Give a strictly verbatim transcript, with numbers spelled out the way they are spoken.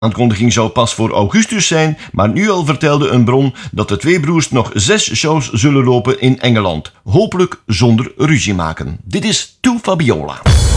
aankondiging zou pas voor augustus zijn, maar nu al vertelde een bron dat de twee broers nog zes shows zullen lopen in Engeland. Hopelijk zonder ruzie maken. Dit is To Fabiola.